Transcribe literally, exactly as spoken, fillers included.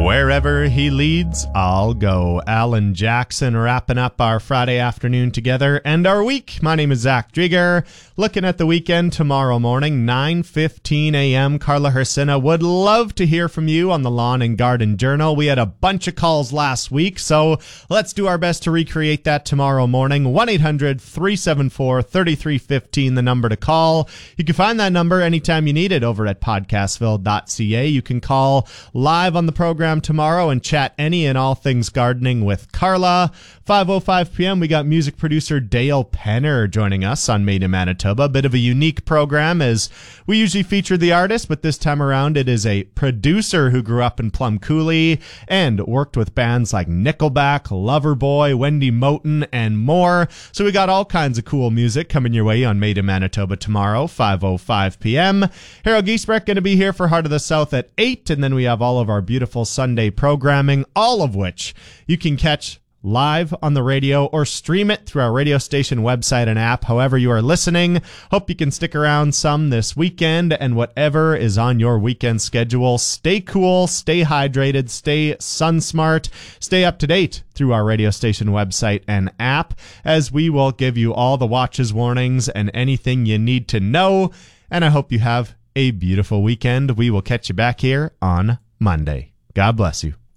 Wherever he leads, I'll go. Alan Jackson wrapping up our Friday afternoon together and our week. My name is Zach Drieger. Looking at the weekend tomorrow morning, nine fifteen a.m. Carla Hersina would love to hear from you on the Lawn and Garden Journal. We had a bunch of calls last week, so let's do our best to recreate that tomorrow morning. one eight hundred three seven four three three one five, the number to call. You can find that number anytime you need it over at podcastville dot c a. You can call live on the program tomorrow and chat any and all things gardening with Carla. five oh five p.m. we got music producer Dale Penner joining us on Made in Manitoba. A bit of a unique program as we usually feature the artist, but this time around it is a producer who grew up in Plum Coulee and worked with bands like Nickelback, Loverboy, Wendy Moten, and more. So we got all kinds of cool music coming your way on Made in Manitoba tomorrow, five oh five p.m. Harold Giesbrecht going to be here for Heart of the South at eight, and then we have all of our beautiful Sunday programming, all of which you can catch live on the radio or stream it through our radio station website and app, however you are listening. Hope you can stick around some this weekend, and whatever is on your weekend schedule, stay cool, stay hydrated, stay sun smart, stay up to date through our radio station website and app, as we will give you all the watches, warnings, and anything you need to know. And I hope you have a beautiful weekend. We will catch you back here on Monday. God bless you.